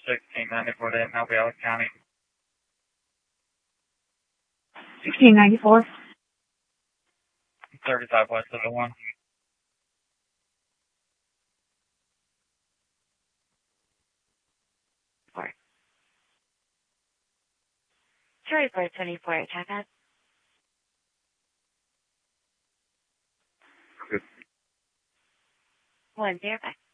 1694 to Mobile County. 1694. 35 west of the 1. Sorry for 24 checkout. Good. 105.